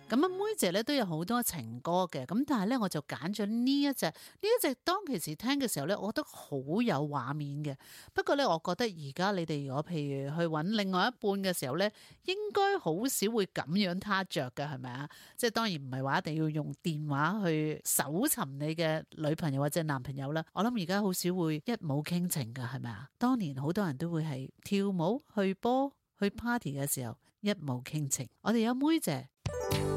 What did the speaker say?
咁啊，妹姐咧都有好多情歌嘅，咁但係咧我就揀咗呢一隻當其時聽嘅時候咧，我覺得好有畫面嘅。不過咧，我覺得而家你哋如果譬如去揾另外一半嘅時候咧，應該好少會咁樣他着嘅，係咪啊？即係當然唔係話一定要用電話去搜尋你嘅女朋友或者男朋友啦。我諗而家好少會一舞傾情㗎，係咪啊？當年好多人都會係跳舞、去波、去 party 嘅時候一舞傾情。我哋有妹姐。